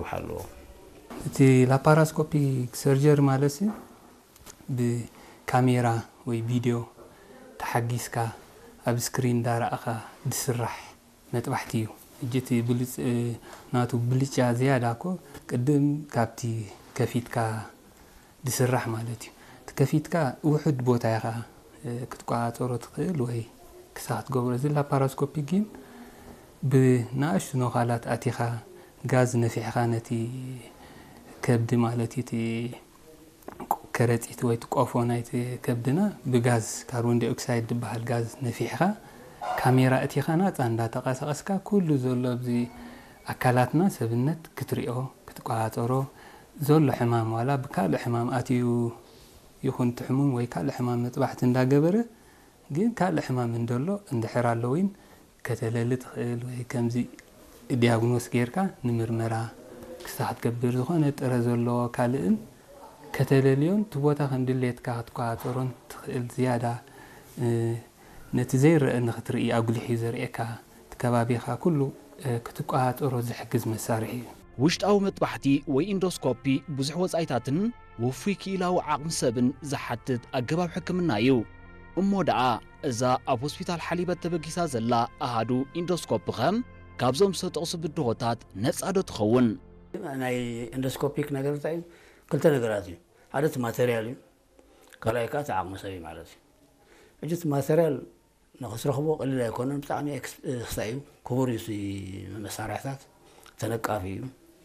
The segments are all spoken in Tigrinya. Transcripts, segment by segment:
حلو تي لاباراسكوبي سيرجر مالسي بكاميرا وي فيديو تحجيسكا اب سكرين دارقه بسرح مطبحتيو جيتي بلص ناتو بلصا زياده كو قدم كابتي كفيتكا بسرح مالتي تكفيتكا وحد بوتا يخا كتقاطرو تخيل وي كسات غبر زي لاباراسكوبي جين بناش نوخالات اتيخا غاز نفيحخا نتي كبد مالتي تي كرتيت وي تقوفونايت كبدنا بغاز كاربون دي اوكسايد بحال غاز نفيحخا كاميرا اتيخانا تاندا تقاسقسكا كل زولو بزي اكلاتنا سبنت كتريو كتقاطرو زولو حمام ولا بكال حمام اتيو يكون تحمم وي كال حمام مطبحت اندا غبره ግን ካለ حمام እንደሎ እንደሕራለውኝ ከተለልት خيل ወይ ከምዚ ዲያግኖስ ጌርካ ንምርመራ ክሳት ገበር ዝኾነ ጥረ ዘሎ ካልእን ከተለልዮን ትቦታ ክንድሌትካ ትቋጠሮን ትኽእል ዝያዳ ነቲ ዘይርአ ንኽትርኢ ኣጉሊሕ ዘርኤካ ተከባቢኻ ኩሉ ክትቋጠሮ ዝሕግዝ መሳርሒ ውሽጣዊ መጥባሕቲ ወይ ኢንዶስኮፒ ብዙሕ ወጻኢታትን ወፍሪ ኪላዊ ዓቕሚ ሰብን ዝሓትት ኣገባብ ሕክምና እዩ እሞዳኣ እዛ ኣብ ሆስፒታል ሓሊበት ተበጊሳ ዘላ ኣሃዱ ኢንዶስኮፕ ኸም ካብዞም ዝተጠቕሱ ብድሆታት ነፃ ዶ ትኸውን ናይ ኢንዶስኮፒክ ነገር እንታይ ክልተ ነገራት እዩ ሓደ እቲ ማተርያል እዩ ካልኣይ ከዓ እቲ ዓቕሚ ሰብ እዩ ማለት እዩ ሕጂ እቲ ማተርያል ንኽስረኽቦ ቀሊል ኣይኮነን ብጣዕሚ ክስታይ እዩ ክቡር እዩ መሳርሕታት ተነቃፊ እዩ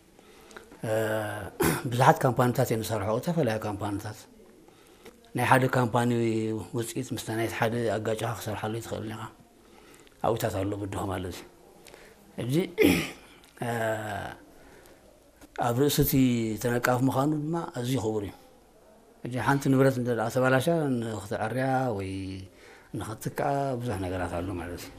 ብዙሓት ካምፓኒታት እዮም ዝሰርሕዎ ተፈላለዩ ካምፓኒታት ናይ ሓደ ካምፓኒ ውፅኢት ምስ ናይ ሓደ ኣጋጫኻ ክሰርሓሉ ይትኽእል ኢኻ ኣብታት ኣሎ ብድሆ ማለት እዩ ሕጂ ኣብ ርእሲ እቲ ተነቃፊ ምዃኑ ድማ ኣዝዩ ክቡር እዩ ሕጂ ሓንቲ ንብረት እንተደኣ ተበላሻ ንኽትዕርያ ወይ ንኽትክዓ ብዙሕ ነገራት ኣሎ ማለት እዩ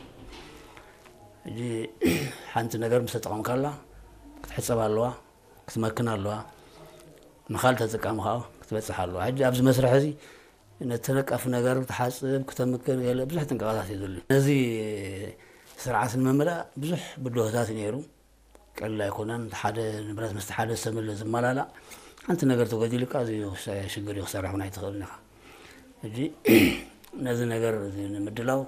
ሕጂ ሓንቲ ነገር ምስ ተጠቐምካላ ክትሕፀብ ኣለዋ ክትመክን ኣለዋ ንኻልእ ተጠቃሚ ከዓ ክትበፅሕ ኣለዋ ሕጂ ኣብዚ መስርሕ እዚ ነተነቀፍ ነገር ትሓፅብ ክተምክን ገለ ብዙሕ ጥንቃቐታት እዩ ዘድልዩ ነዚ ስርዓት ንምምላእ ብዙሕ ብድሆታት ነይሩ ቀሊል ኣይኮነን ሓደ ንብረት ምስ ሓደ ሰብ ዝመላላእ ሓንቲ ነገር ተጎዲልካ ኣዝዩ ሽግር እዩ ክሰርሕ እውን ኣይትኽእልን ኢኻ ሕጂ ነዚ ነገር ንምድላው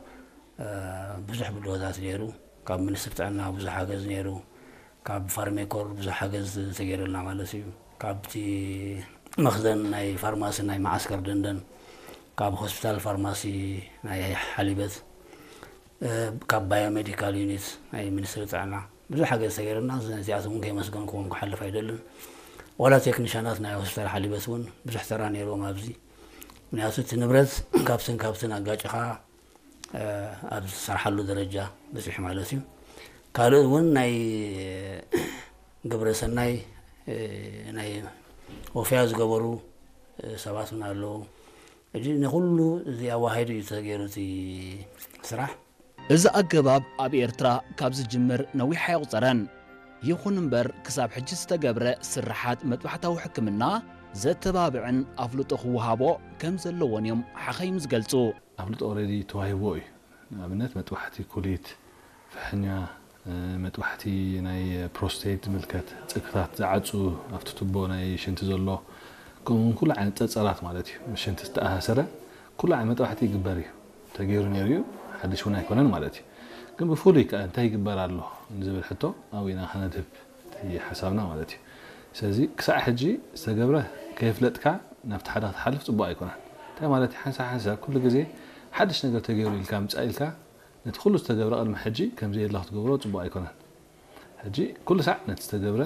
ብዙሕ ብድሆታት ነይሩ ካብ ሚኒስትሪ ጥዕና ብዙሕ ሓገዝ ነይሩ ካብ ፋርሜኮር ብዙሕ ሓገዝ ተገይሩልና ማለት እዩ ካብቲ መኽዘን ናይ ፋርማሲ ናይ ማዓስከር ደንደን ካብ ሆስፒታል ፋርማሲ ናይ ሓሊበት ካብ ባዮሜዲካል ዩኒት ናይ ሚኒስትሪ ጥዕና ብዙሕ ሓገዝ ተገይሩልና እዚኣቶም እውን ከይመስገንኩም ክሓልፍ ኣይደልን ዋላ ቴክኒሽያናት ናይ ሆስፒታል ሓሊበት እውን ብዙሕ ተራ ነይሮም ኣብዚ ምክንያቱ እቲ ንብረት ካብትን ኣጋጭኻ ኣብ ዝሰርሓሉ ደረጃ በፂሑ ማለት እዩ ካልእ እውን ናይ ግብረ ሰናይ ናይ ወፍያ ዝገበሩ ሰባት እውን ኣለዉ ሕጂ ንኩሉ እዚ ኣዋሂዱ እዩ ተገይሩ እቲ ስራሕ እዚ ኣገባብ ኣብ ኤርትራ ካብ ዝጅምር ነዊሕ ኣይቁፀረን ይኹን እምበር ክሳብ ሕጂ ዝተገብረ ስራሓት መጥባሕታዊ ሕክምና ዘተባብዕን ኣፍልጦ ክወሃቦ ከም ዘለዎን እዮም ሓኸይም ዝገልጹ ኣፍልጦ ኦልሬዲ ተዋሂቦ እዩ ንኣብነት መጥባሕቲ ኩሊት ፍሕኛ መጥባሕቲ ናይ ፕሮስቴት ዝምልከት ፅግታት ዝዓፁ ኣብቲ ቱቦ ናይ ሽንቲ ዘሎ ከምኡውን ኩሉ ዓይነት ፀፀራት ማለት እዩ ሽንቲ ዝተኣሳሰረ ኩሉ ዓይነት መጥባሕቲ ይግበር እዩ ተገይሩ ነይሩ እዩ ሓድሽ እውን ኣይኮነን ማለት እዩ ግን ብፍሉይ ከዓ እንታይ ይግበር ኣሎ ንዝብል ሕቶ ኣብና ክነድህብ እቲ ሓሳብና ማለት እዩ ስለዚ ክሳዕ ሕጂ ዝተገብረ ከየፍለጥካ ናብቲ ሓደ ክትሓልፍ ፅቡቅ ኣይኮነን እንታይ ማለት እዩ ሓንሳ ኩሉ ግዜ ሓድሽ ነገር ተገይሩ ኢልካ ምፃእ ኢልካ ነቲ ኩሉ ዝተገብረ ቅድሚ ሕጂ ከምዚ የላ ክትገብሮ ፅቡቅ ኣይኮነን ሕጂ ኩሉ ሳዕ ነቲ ዝተገብረ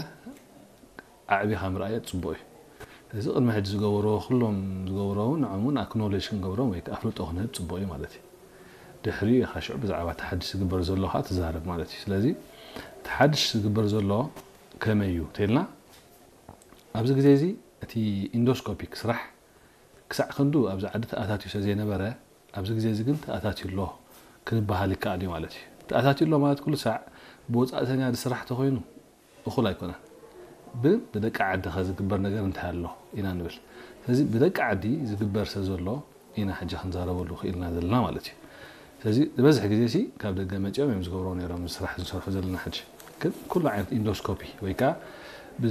ኣዕቢኻ ምርኣየ ፅቡቅ እዩ እዚ ቅድሚ ሕጂ ዝገብሮ ኩሎም ዝገብሮ እውን ንዖምን ኣክኖሌጅ ክንገብሮም ወይ ኣፍልጦ ክንህብ ፅቡቅ እዩ ማለት እዩ ድሕሪ ኢኻ ሽዑ ብዛዕባ እቲ ሓድሽ ዝግበር ዘሎ ከዓ ትዛረብ ማለት እዩ ስለዚ እቲ ሓድሽ ዝግበር ዘሎ ከመይ እዩ እንተኢልና ኣብዚ ግዜ እዚ እቲ ኢንዶስኮፒክ ስራሕ ክሳዕ ክንዱ ኣብዚ ዓዲ ተኣታትዩ ስለዘይነበረ ኣብዚ ግዜ እዚ ግን ተኣታትዩ ኣሎ ክንበሃል ይከኣል እዩ ማለት እዩ ተኣታትዩ ኣሎ ማለት ኩሉ ሳዕ ብወፃእተኛ ዝስራሕ ተኮይኑ እኹል ኣይኮነን ብደቂ ዓድኻ ዝግበር ነገር እንታይ ኣሎ ኢና ንብል ስለዚ ብደቂ ዓዲ ዝግበር ሰብ ዘሎ ኢና ሕጂ ክንዛረበሉ ክኢልና ዘለና ማለት እዩ ስለዚ ዝበዝሕ ግዜ ካብ ደገ መፅኦም እዮም ዝገብሮ ነይሮም ስራሕ ዝሰርሑ ዘለና ሕጂ ግን ኩሉ ዓይነት ኢንዶስኮፒ ወይ ከዓ